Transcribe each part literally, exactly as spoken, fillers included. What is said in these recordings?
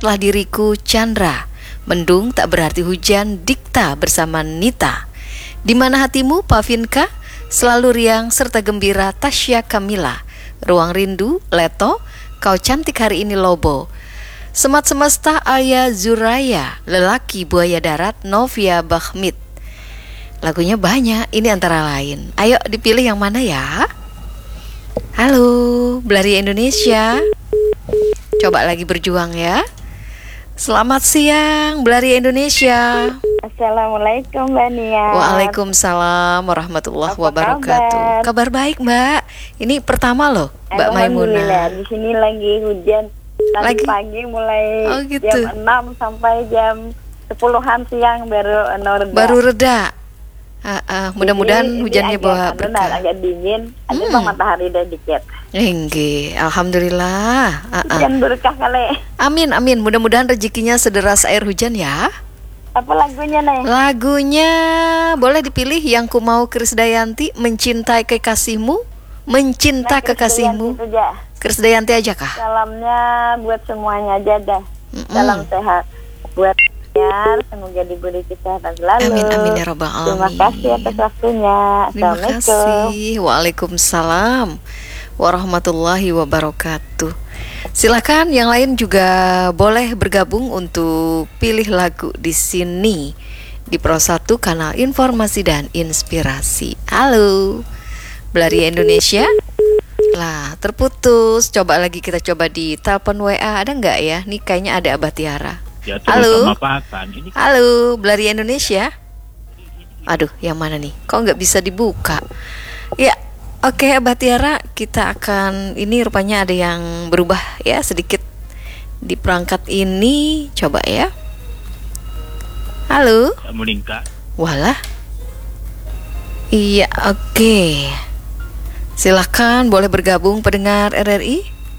Semangatlah diriku Chandra. Mendung tak berarti hujan, Dikta bersama Nita. Di mana hatimu Pavinka? Selalu riang serta gembira Tasya Kamila. Ruang rindu Leto. Kau cantik hari ini Lobo. Semat semesta Aya Zuraya. Lelaki buaya darat Novia Bahmit. Lagunya banyak, ini antara lain. Ayo dipilih yang mana ya? Halo, Belari Indonesia. Coba lagi berjuang ya. Selamat siang, Belari Indonesia. Assalamualaikum Mbak Nia. Waalaikumsalam warahmatullahi Apa wabarakatuh. kabar? Kabar baik Mbak. Ini pertama loh Mbak Maimunah. Alhamdulillah, di sini lagi hujan. Tadi Lagi? pagi mulai Oh, gitu. jam enam sampai jam sepuluhan siang baru reda. Baru reda. Ah, ah, mudah-mudahan Jadi, hujannya ini bawa agak, benar, berkah. agak dingin. Ada Hmm. bang matahari dan dikit. Enggak, alhamdulillah. Ah, ah. Hujan berkah kali. Amin amin. Mudah-mudahan rezekinya sederas air hujan ya. Apa lagunya nih? Lagunya boleh dipilih yang ku mau Krisdayanti, mencintai kekasihmu, mencinta Nah, kekasihmu. Krisdayanti saja. Krisdayanti aja kah? Salamnya buat semuanya aja dah. Mm-mm. Salam sehat buat ya, semoga diberi kesehatan selalu. Amin amin ya rabbal alamin. Terima kasih atas waktunya. Terima Assalamualaikum. kasih. Waalaikumsalam warahmatullahi wabarakatuh. Silakan yang lain juga boleh bergabung untuk pilih lagu di sini di Pro satu Kanal Informasi dan Inspirasi. Halo, Belari Indonesia. Lah, terputus. Coba lagi kita coba di telepon W A, ada nggak ya? Nih kayaknya ada Abah Tiara. Ya, terus Halo. sama Patan. Ini Halo, Belari Indonesia. Aduh, yang mana nih? Kok nggak bisa dibuka? Ya, oke Abah Tiara, kita akan ini rupanya ada yang berubah ya sedikit di perangkat ini. Coba ya. Halo. meningkat. Walah. Iya, oke. Silakan boleh bergabung pendengar R R I.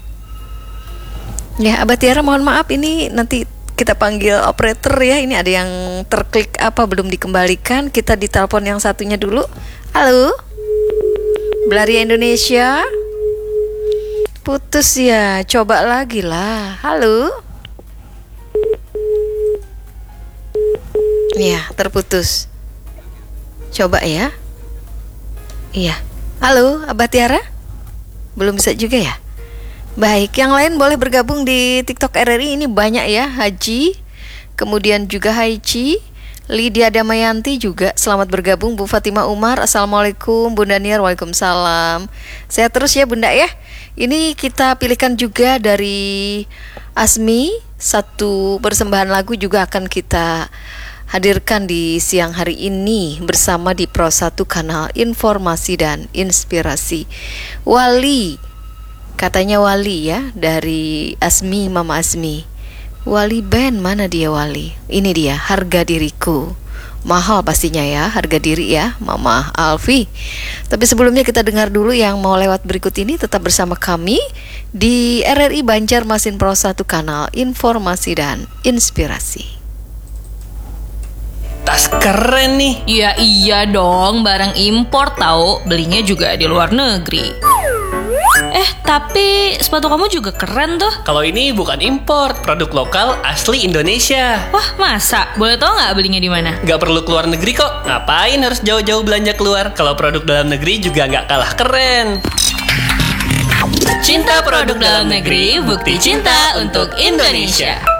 Ya, Abah Tiara mohon maaf ini nanti kita panggil operator ya. Ini ada yang terklik apa belum dikembalikan. Kita ditelepon yang satunya dulu. Halo. Belari Indonesia. Putus ya. Coba lagi lah. Halo. Ya, terputus. Coba ya. Iya. Halo, Abah Tiara. Belum bisa juga ya? Baik, yang lain boleh bergabung di TikTok R R I. Ini banyak ya, Haji. Kemudian juga Haici, Lydia Damayanti juga selamat bergabung. Bu Fatimah Umar, Assalamualaikum. Bunda Niar, Waalaikumsalam. Sehat terus ya Bunda ya. Ini kita pilihkan juga dari Asmi. Satu persembahan lagu juga akan kita hadirkan di siang hari ini bersama di Pro satu Kanal Informasi dan Inspirasi. Wali, katanya Wali ya, dari Asmi, Mama Asmi. Wali band, mana dia Wali? Ini dia, Harga Diriku. Mahal pastinya ya, harga diri ya, Mama Alfi. Tapi sebelumnya kita dengar dulu yang mau lewat berikut ini. Tetap bersama kami di R R I Banjarmasin Pro satu Kanal Informasi dan Inspirasi. Tas keren nih. Ya iya dong, barang impor tahu, belinya juga di luar negeri. Eh, tapi sepatu kamu juga keren tuh. Kalau ini bukan impor, produk lokal asli Indonesia. Wah, masa? Boleh tau nggak belinya di mana? Gak perlu keluar negeri kok. Ngapain harus jauh-jauh belanja keluar? Kalau produk dalam negeri juga nggak kalah keren. Cinta produk dalam negeri, bukti cinta untuk Indonesia.